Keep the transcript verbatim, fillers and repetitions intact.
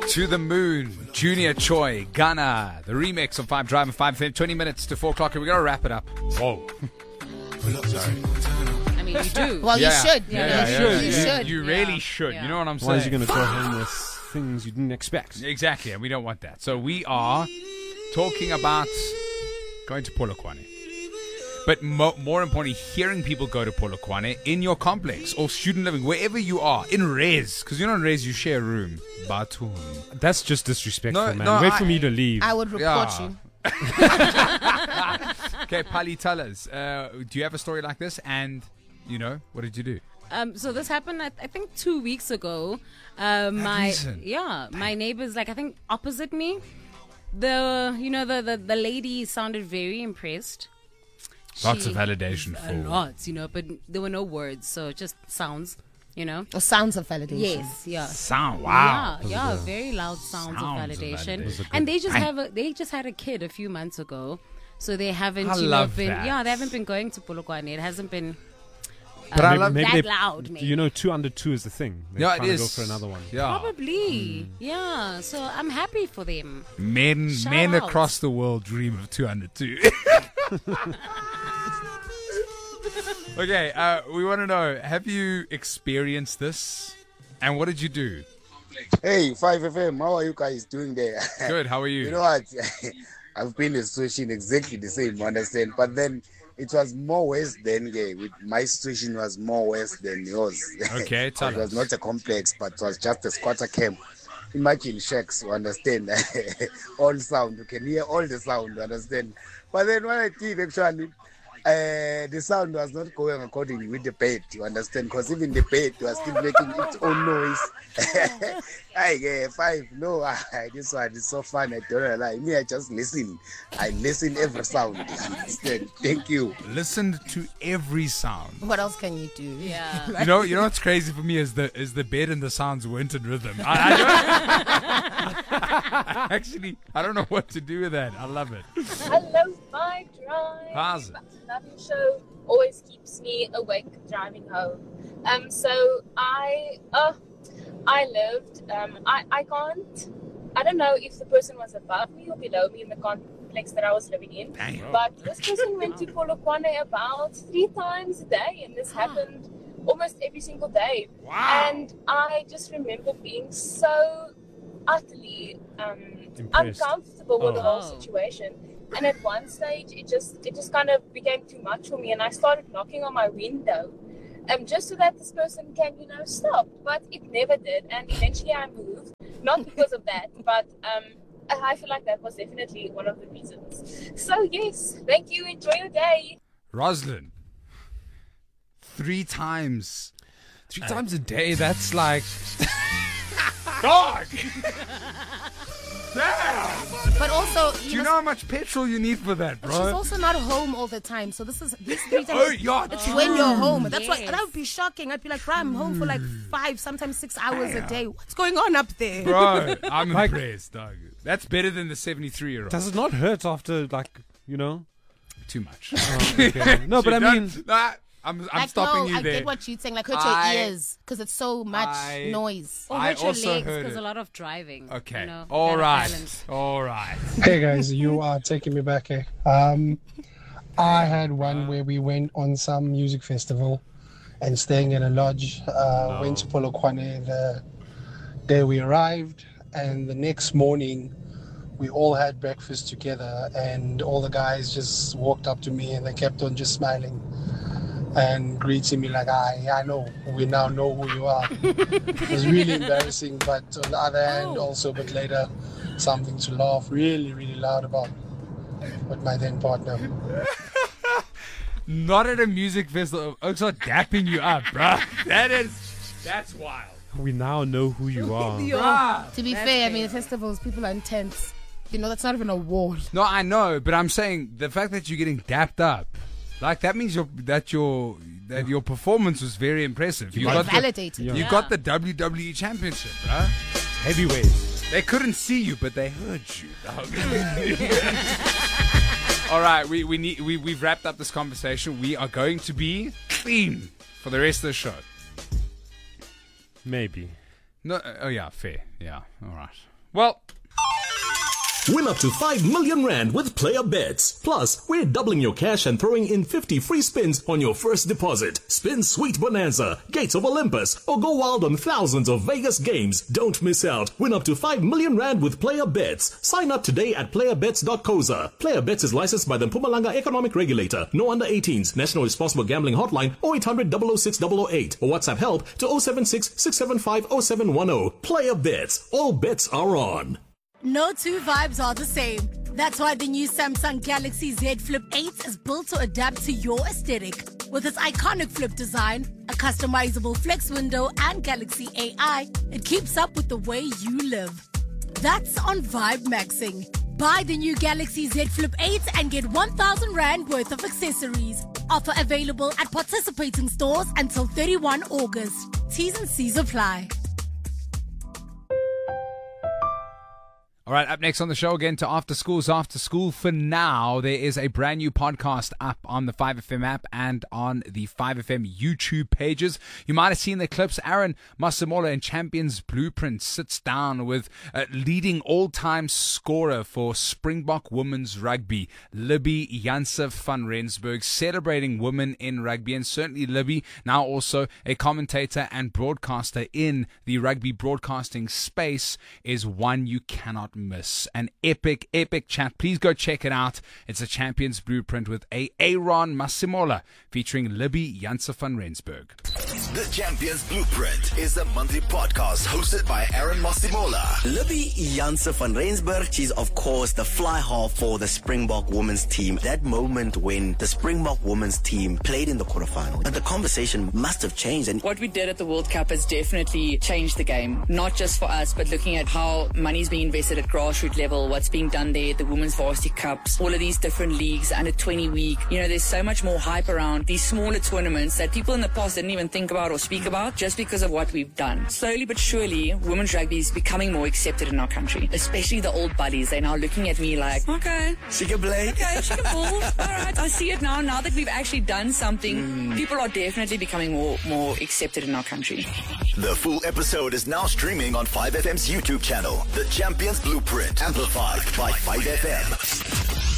To the Moon, Junior Choi, Ghana, the remix of Five Drive and Five twenty minutes to four o'clock, and we got to wrap it up. Whoa. Sorry. I mean, you do. Well, Yeah. you should. Yeah, you yeah, should. yeah, You yeah. should. You Yeah. really should. Yeah. You know what I'm saying? Why is you going to go home with things you didn't expect? Exactly, and we don't want that. So we are talking about going to Polokwane. But mo- more importantly, hearing people go to Polokwane in your complex or student living, wherever you are, in res. Because you know in res, you share a room. Batum. That's just disrespectful, No, man. no, Wait I- for me to leave. I would report Yeah. you. Okay, Pali, tell us. Uh, do you have a story like this? And, you know, what did you do? Um, so this happened, I, I think, two weeks ago. Uh, my recent? yeah, my neighbors, like I think, opposite me. The you know the the, the lady sounded very impressed. Lots She- of validation a for... lot, you know, but there were no words, so just sounds, you know. Or sounds of validation. Yes, yeah. Sound, wow. Yeah, yeah, very loud sounds, Sounds of of validation. validation. And they just Bang. have a they just had a kid a few months ago. So they haven't I you know love been that. yeah, they haven't been going to Polokwane. It hasn't been But I uh, love- that Maybe they- loud, maybe. You know, two under two is the thing. They're Yeah, it trying is. to go for another one. Yeah. Probably. Yeah. So I'm happy for them. Men, Shout men out. across the world dream of two hundred two. Okay, uh, we want to know, have you experienced this? And what did you do? Hey, five F M, how are you guys doing there? Good, how are you? You know what? I've been in a situation exactly the same, you understand? But then it was more worse than gay. With my situation was more worse than yours. Okay, tell It was us. not a complex, but it was just a squatter camp. Imagine shacks, you understand? All sound, you can hear all the sound, you understand? But then what I did actually, uh, the sound was not going according with the bed, you understand? Because even the bed was still making its own noise. I get five. No, this one is so fun. I don't lie. Me, I just listen. I listen every sound. You understand? Thank you. Listened to every sound. What else can you do? Yeah. You know, you know what's crazy for me is the is the bed and the sounds went in rhythm. I, I don't, actually, I don't know what to do with that. I love it. Hello, my drive. How's it? Love your show. Always keeps me awake driving home. Um, so I, uh, I lived. Um, I, I can't. I don't know if the person was above me or below me in the complex that I was living in. Dang. But this person went to Polokwane about three times a day, and this happened almost every single day. Wow. And I just remember being so utterly um, Impressed. uncomfortable with the whole Oh. situation. And at one stage, it just it just kind of became too much for me, and I started knocking on my window, um, just so that this person can, you know, stop. But it never did, and eventually I moved, not because of that, but um, I feel like that was definitely one of the reasons. So yes, thank you. Enjoy your day. Roslyn, three times, three times a day. That's like, dog. Damn. But also, Do you you know, know how much petrol you need for that, but she's bro? also not home all the time. So this is these three times. Oh, yeah, It's true. when you're home. That's why Yes. that would be shocking. I'd be like, bro, I'm home for like five, sometimes six hours a day. What's going on up there? Bro, I'm impressed, dog. That's better than the seventy-three year old. Does it not hurt after, like, you know? Too much. Oh, okay. No, but I mean, Nah, I'm, I'm Like, stopping no, you I there. get what you're saying. Like, hurt I- your ears because it's so much I- noise. Or I hurt your also legs heard because it. a lot of driving. Okay. You know, All gotta right. balance. All right. Hey guys, you are taking me back here. Um, I had one where we went on some music festival and staying in a lodge. Uh, Went to Polokwane the day we arrived, and the next morning we all had breakfast together, and all the guys just walked up to me and they kept on just smiling and greeting me like, I, I know, we now know who you are. It was really embarrassing, but on the other hand, also a bit later, something to laugh really, really loud about with my then partner. Not at a music festival. Also dapping you up, bruh. That is, that's wild. we now know who you are. Bruh. To be That's fair, I fair. mean, festivals, people are intense. You know, that's not even a award. No, I know, but I'm saying the fact that you're getting dapped up, like that means your that your that your performance was very impressive. You got the, Validated. Yeah. you Yeah. got the W W E championship, bruh. Heavyweight. They couldn't see you, but they heard you, dog. All right, we we need we we've wrapped up this conversation. We are going to be clean for the rest of the show. Maybe. No, uh, oh yeah, fair. Yeah, all right. Well, Win up to five million rand with Player Bets. Plus, we're doubling your cash and throwing in fifty free spins on your first deposit. Spin Sweet Bonanza, Gates of Olympus, or go wild on thousands of Vegas games. Don't miss out. Win up to five million rand with Player Bets. Sign up today at player bets dot co za. Player Bets is licensed by the Mpumalanga Economic Regulator. No under eighteens. National Responsible Gambling Hotline oh eight hundred, double oh six, double oh eight or WhatsApp help to oh seven six, six seven five, oh seven one oh. Player Bets. All bets are on. No two vibes are the same. That's why the new Samsung Galaxy Z Flip eight is built to adapt to your aesthetic. With its iconic flip design, a customizable flex window, and Galaxy A I, it keeps up with the way you live. That's on Vibe Maxing. Buy the new Galaxy Z Flip eight and get one thousand rand worth of accessories. Offer available at participating stores until thirty-first of August. T's and C's apply. All right, up next on the show again to After School's After School. For now, there is a brand new podcast up on the five F M app and on the five F M YouTube pages. You might have seen the clips. Aaron Masemola in Champions Blueprint sits down with a leading all-time scorer for Springbok Women's Rugby, Libby Janse van Rensburg, celebrating women in rugby. And certainly Libby, now also a commentator and broadcaster in the rugby broadcasting space, is one you cannot miss. An epic, epic chat. Please go check it out. It's a Champions Blueprint with a Aaron Masemola featuring Libby Janse van Rensburg. The Champions Blueprint is a monthly podcast hosted by Aaron Masemola. Libby Janse van Rensburg, she's of course the fly half for the Springbok women's team. That moment when the Springbok women's team played in the quarterfinal, and the conversation must have changed. And what we did at the World Cup has definitely changed the game, not just for us, but looking at how money's being invested at grassroots level, what's being done there, the Women's Varsity Cups, all of these different leagues, under twenty week. You know, there's so much more hype around these smaller tournaments that people in the past didn't even think about or speak about just because of what we've done. Slowly but surely, women's rugby is becoming more accepted in our country, especially the old buddies. They're now looking at me like, okay, she can play. Okay, she can ball. All right, I see it now. Now that we've actually done something, mm. people are definitely becoming more, more accepted in our country. The full episode is now streaming on five F M's YouTube channel, The Champions Blueprint, amplified by five F M.